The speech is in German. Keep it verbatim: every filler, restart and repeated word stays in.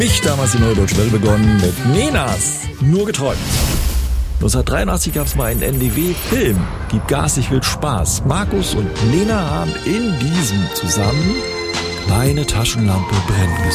Ich damals die Neue Deutsche Welle begonnen mit Nenas Nur geträumt. neunzehnhundertdreiundachtzig gab es mal einen N D W-Film. Gib Gas, ich will Spaß. Markus und Nena haben in diesem zusammen Meine Taschenlampe brennen gesehen.